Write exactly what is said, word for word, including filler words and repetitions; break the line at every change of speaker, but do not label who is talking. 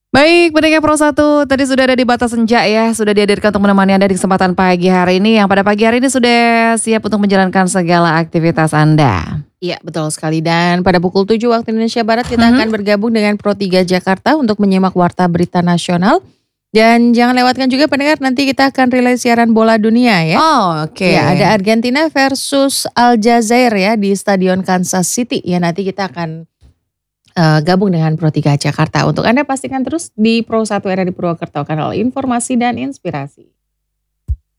Baik, pendengar Pro satu, tadi sudah ada di Batas Senja ya, sudah dihadirkan untuk menemani Anda di kesempatan pagi hari ini, yang pada pagi hari ini sudah siap untuk menjalankan segala aktivitas Anda.
Iya betul sekali, dan pada pukul tujuh waktu Indonesia Barat kita
Mhm.
akan bergabung dengan Pro tiga Jakarta untuk menyimak Warta Berita Nasional. Dan jangan lewatkan juga pendengar, nanti kita akan relay siaran bola dunia ya.
Oh, oke.
Ya, ada Argentina versus Aljazair ya di Stadion Kansas City. Ya, nanti kita akan eh, gabung dengan Pro tiga Jakarta. Untuk Anda pastikan terus di Pro satu era di Purwokerto, kanal informasi dan inspirasi.